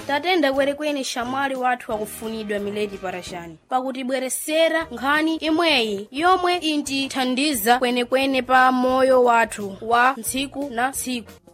tatenda kwerekwene shamwali wathu akufunidwa Milady Parashani pakutibweresera nkhani imweyi yomwe intithandiza kwenekwene pa moyo wathu wa tsiku na tsiku.